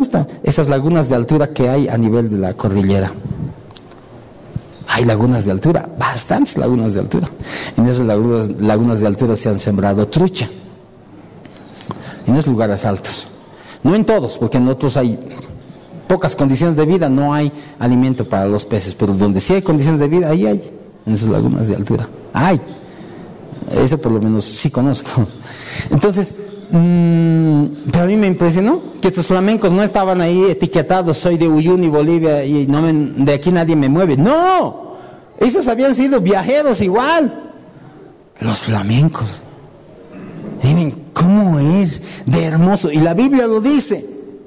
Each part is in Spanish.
gusta esas lagunas de altura que hay a nivel de la cordillera. Hay lagunas de altura, bastantes lagunas de altura. En esas lagunas de altura se han sembrado trucha. En esos lugares altos. No en todos, porque en otros hay pocas condiciones de vida, no hay alimento para los peces, pero donde sí hay condiciones de vida, ahí hay, en esas lagunas de altura. Hay. Eso por lo menos sí conozco. Entonces, pero a mí me impresionó que estos flamencos no estaban ahí etiquetados, soy de Uyuni, Bolivia, y de aquí nadie me mueve. ¡No! Esos habían sido viajeros igual. Los flamencos. Miren cómo es de hermoso. Y la Biblia lo dice.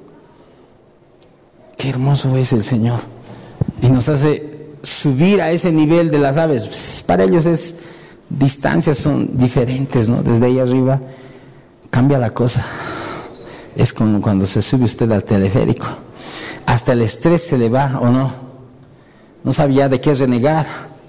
Qué hermoso es el Señor. Y nos hace subir a ese nivel de las aves. Pues, para ellos distancias son diferentes, ¿no? Desde ahí arriba cambia la cosa. Es como cuando se sube usted al teleférico. Hasta el estrés se le va, ¿o no? No sabía de qué renegar.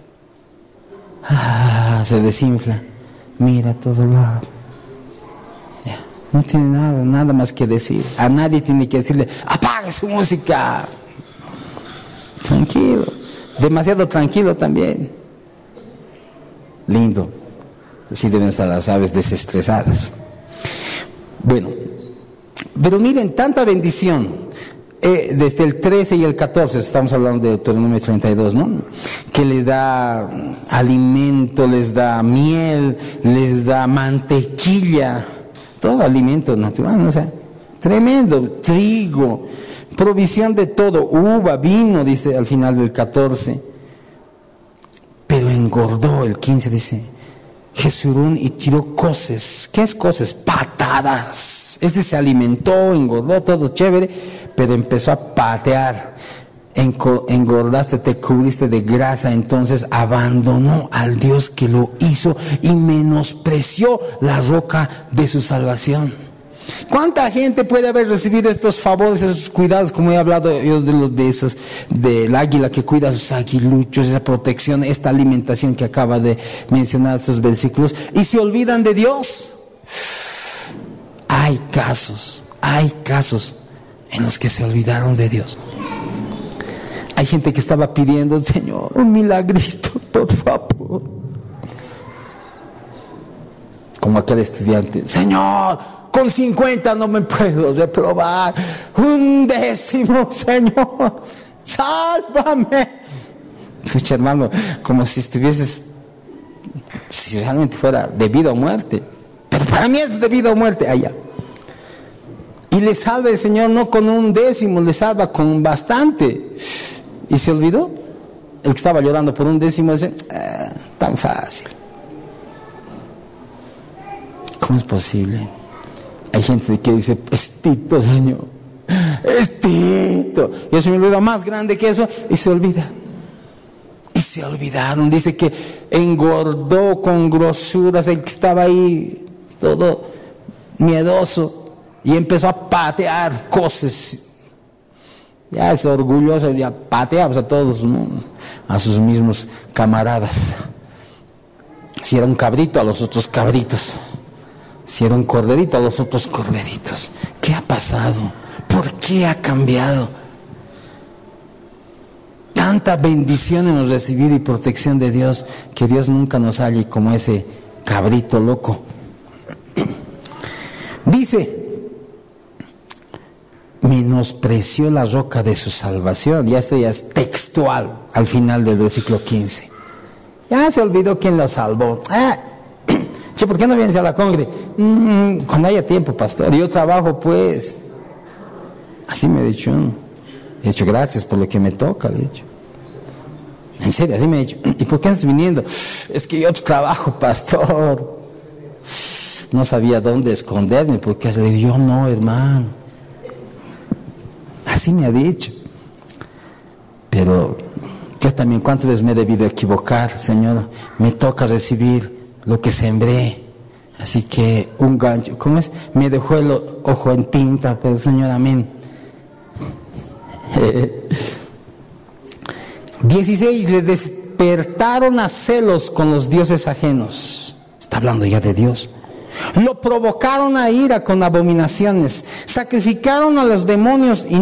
Se desinfla. Mira a todo lado. Ya, no tiene nada más que decir. A nadie tiene que decirle, apague su música. Tranquilo. Demasiado tranquilo también. Lindo. Así deben estar las aves desestresadas. Bueno, pero miren, tanta bendición. Desde el 13 y el 14, estamos hablando de Deuteronomio 32, ¿no? Que le da alimento, les da miel, les da mantequilla, todo alimento natural, ¿no? O sea, tremendo, trigo, provisión de todo, uva, vino, dice al final del 14. Pero engordó, el 15 dice, Jesurún y tiró coces. ¿Qué es coces? Patadas. Se alimentó, engordó, todo chévere, pero empezó a patear. Engordaste, te cubriste de grasa, entonces abandonó al Dios que lo hizo y menospreció la roca de su salvación. ¿Cuánta gente puede haber recibido estos favores, esos cuidados, como he hablado yo del águila que cuida a sus aguiluchos, esa protección, esta alimentación que acaba de mencionar estos versículos, y se olvidan de Dios? Hay casos en los que se olvidaron de Dios. Hay gente que estaba pidiendo, Señor, un milagrito, por favor. Como aquel estudiante, Señor, con 50 no me puedo reprobar. 1/10, Señor, sálvame. Escucha, hermano, como si realmente fuera de vida o muerte. Pero para mí es de vida o muerte allá. Y le salva el Señor no con 1/10, le salva con bastante. ¿Y se olvidó? El que estaba llorando por 1/10 dice, tan fácil. ¿Cómo es posible? Hay gente que dice, Tito, Señor, Tito. Y el Señor le da más grande que eso y se olvida. Y se olvidaron. Dice que engordó con grosuras, el que estaba ahí todo miedoso y empezó a patear cosas. Ya es orgulloso, ya patea a todos, ¿no? A sus mismos camaradas. Si era un cabrito, a los otros cabritos. Si era un corderito, a los otros corderitos. ¿Qué ha pasado? ¿Por qué ha cambiado? Tanta bendición hemos recibido y protección de Dios, que Dios nunca nos halle como ese cabrito loco. Dice, menospreció la roca de su salvación. Ya esto ya es textual al final del versículo 15. Ya se olvidó quién lo salvó. Che, ¿por qué no vienes a la congre? Cuando haya tiempo, pastor. Yo trabajo, pues. Así me ha dicho. He dicho, gracias por lo que me toca, de hecho. En serio, así me ha dicho. ¿Y por qué estás viniendo? Es que yo trabajo, pastor. No sabía dónde esconderme, porque yo no, hermano. Así me ha dicho. Pero yo también, ¿cuántas veces me he debido equivocar, Señor? Me toca recibir lo que sembré. Así que un gancho, ¿cómo es? Me dejó el ojo en tinta, pero Señor, amén. 16, le despertaron a celos con los dioses ajenos. Está hablando ya de Dios. Lo provocaron a ira con abominaciones. Sacrificaron a los demonios y